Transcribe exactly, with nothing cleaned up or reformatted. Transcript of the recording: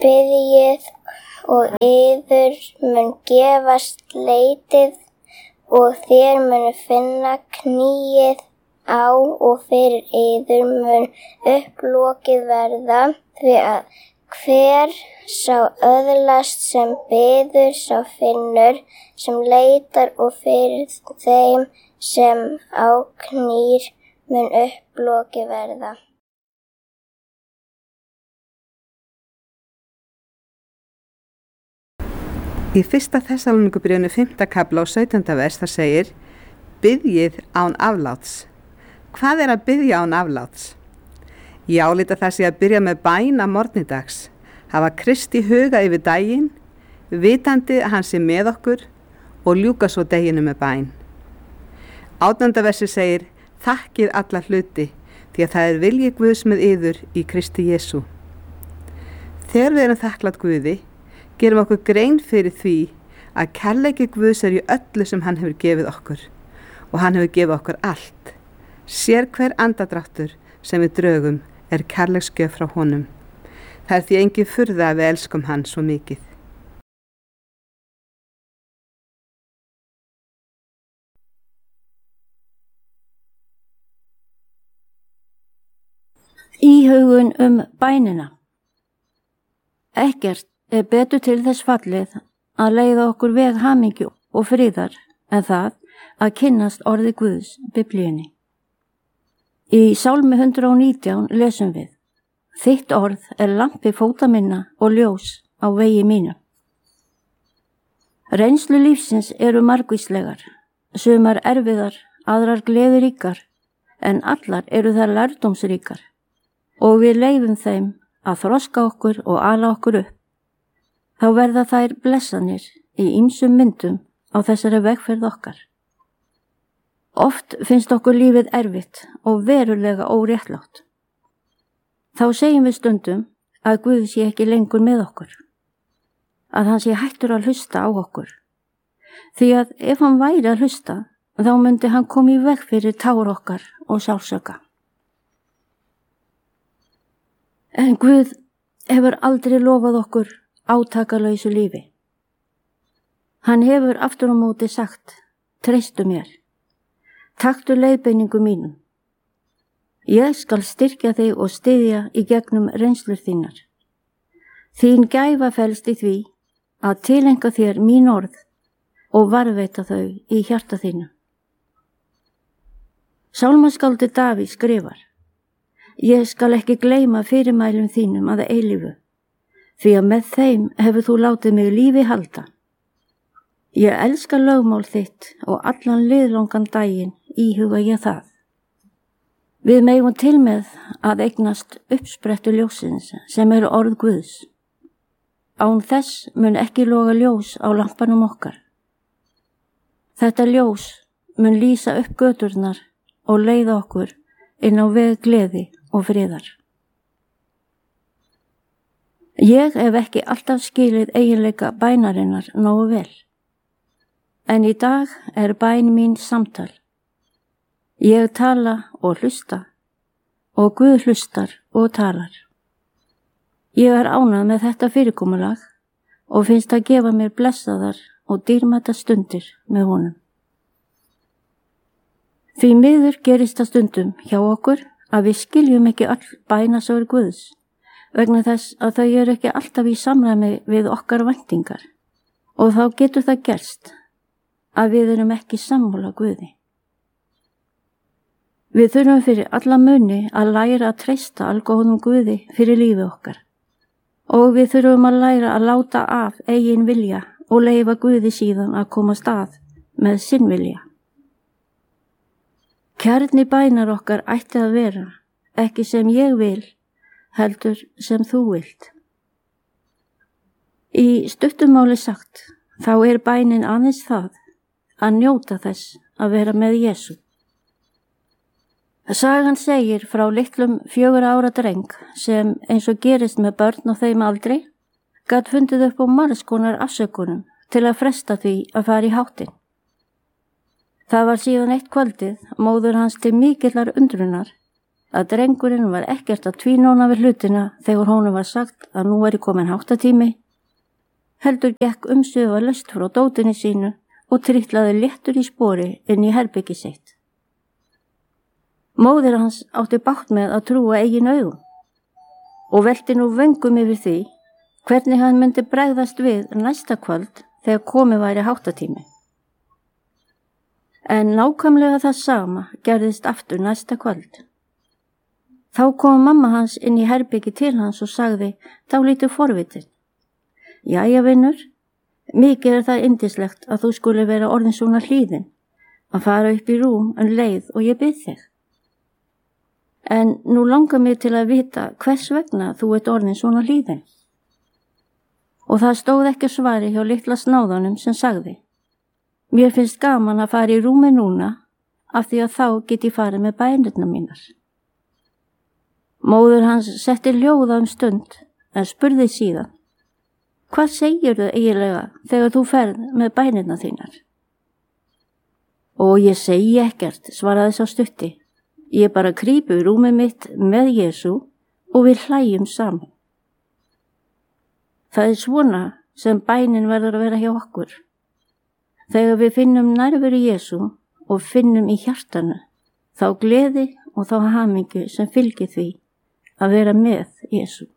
biðjið og yður mun gefast leitið og þér munu finna, kníið á og fyrir yður mun upplokið verða, því að hver sá öðlast sem biður sá finnur, sem leitar og fyrir þeim sem á knýr mun upplokið verða. Í fyrsta Þessalóníkubréfinu fimmta kafla og sautjánda vers það segir: biðjið án afláts. Hvað er að biðja án afláts? Ég álíta það sé að byrja með bæn að morgnidags, hafa Krist í huga yfir daginn, vitandi að hann sé með okkur og ljúka svo deginu með bæn. Átjánda versi segir: þakkið alla hluti, því að það er vilji Guðs með yður í Kristi Jesú. Þegar við erum þakklátt Guði, gerum okkur grein fyrir því að kærleiki Guðs er í öllu sem hann hefur gefið okkur og hann hefur gefið okkur allt. Sér hver andadráttur sem við drögum er kærleiksgjöf frá honum. Það er því engin furða að við elskum hann svo mikið. Íhugun um bænina. Ekkert er betur til þess fallið að leiða okkur veg hamingju og friðar en það að kynnast orði Guðs, Biblíunni. Í Sálmi hundrað og nítján lesum við: þitt orð er lampi fóta minna og ljós á vegi mínu. Reynslu lífsins eru margvíslegar, sumar erfiðar, aðrar gleðiríkar, en allar eru þær lærdómsríkar og við leyfum þeim að þroska okkur og ala okkur upp. Þá verða þær blessanir í ýmsum myndum á þessari vegferð okkar. Oft finnst okkur lífið erfitt og verulega óréttlátt. Þá segjum við stundum að Guð sé ekki lengur með okkur, að hann sé hættur að hlusta á okkur. Því að ef hann væri að hlusta, þá myndi hann koma í veg fyrir tár okkar og sársauka. En Guð hefur aldrei lofað okkur átakalausu lífi. Hann hefur aftur á móti sagt: treystu mér, taktu leiðbeiningu mínum. Ég skal styrkja þig og styðja í gegnum reynslur þínar. Þín gæfa felst í því að tilenga þér mín orð og varðveita þau í hjarta þínu. Sálmaskáldi Davíð skrifar: ég skal ekki gleyma fyrirmælum þínum að eilífu, því að með þeim hefur þú látið mig lífi halda. Ég elska lögmál þitt og allan liðlangan daginn íhuga ég það. Við megum til með að eignast uppsprettu ljósins sem eru orð Guðs. Án þess mun ekki loga ljós á lampanum okkar. Þetta ljós mun lýsa upp göturnar og leiða okkur inn á veg gleði og friðar. Ég hef ekki alltaf skilið eiginleika bænarinnar nógu vel, en í dag er bæn mín samtal. Ég tala og hlusta og Guð hlustar og talar. Ég er ánægð með þetta fyrirkomulag og finnst að gefa mér blessaðar og dýrmæta stundir með honum. Því miður gerist það stundum hjá okkur að við skiljum ekki öll bænasögur Guðs, vegna þess að þau eru ekki alltaf í samræmi við okkar væntingar og þá getur það gerst að við erum ekki sammála Guði. Við þurfum fyrir alla muni að læra að treysta algóðum Guði fyrir lífi okkar og við þurfum að læra að láta af eigin vilja og leyfa Guði síðan að komast að með sinn vilja. Kjarni bænar okkar ætti að vera ekki sem ég vil, heldur sem þú vilt. Í stuttumáli sagt, þá er bænin aðeins það að njóta þess að vera með Jesú. Sagan segir frá litlum fjögurra ára dreng sem, eins og gerist með börn á þeim aldri, gat fundið upp á margs konar afsökunum til að fresta því að fara í háttinn. Það var síðan eitt kvöldið móður hans til mikillar undrunar að drengurinn var ekkert að tvínóna við hlutina þegar honum var sagt að nú væri komin háttatími, heldur gekk umsvifa löst frá dótinu sínu og trítlaði léttur í spori inn í herbyggi sitt. Móðir hans átti bágt með að trúa eigin augum og velti nú vöngum yfir því hvernig hann myndi bregðast við næsta kvöld þegar komið væri háttatími. En nákvæmlega það sama gerðist aftur næsta kvöld. Þá kom mamma hans inn í herbyggi til hans og sagði dálítið forvitin: Jæja vinur, mikið er það yndislegt að þú skuli vera orðin svona hlýðin, að fara upp í rúm en leið og ég bið þig. En nú langar mig til að vita hvers vegna þú ert orðin svona hlýðin. Og það stóð ekki svari hjá litla snáðanum sem sagði: Mér finnst gaman að fara í rúmi núna af því að þá get ég farið með bænirna mínar. Móður hans setti hljóða um stund en spurði síðan: Hvað segirðu eiginlega þegar þú ferð með bænirna þínar? Og ég segi ekkert, svaraði sá stutti. Ég bara krýpu í rúmið mitt með Jesú og við hlæjum saman. Það er svona sem bænin verður að vera hjá okkur. Þegar við finnum nærveru Jesú og finnum í hjartanu, þá gleði og þá hamingju sem fylgir því að vera með Jesú.